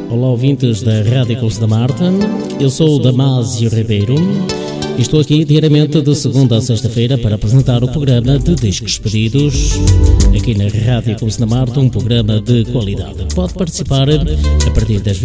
Olá, ouvintes da Rádio Curso da Marta. Eu sou o Damásio Ribeiro e estou aqui diariamente de segunda a sexta-feira para apresentar o programa de Discos Pedidos aqui na Rádio Curso da Marta, um programa de qualidade. Pode participar a partir das